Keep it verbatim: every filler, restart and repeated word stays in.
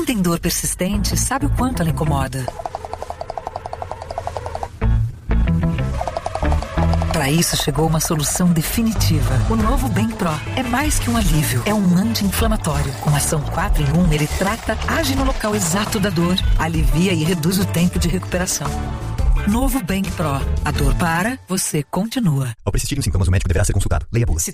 tem dor persistente sabe o quanto ela incomoda. Para isso chegou uma solução definitiva. O novo Bem Pro é mais que um alívio, é um anti-inflamatório. Com ação quatro em um, ele trata, age no local exato da dor, alivia e reduz o tempo de recuperação. Novo Bem Pro. A dor para, você continua. Ao persistirem os sintomas, o médico deverá ser consultado. Leia a bula.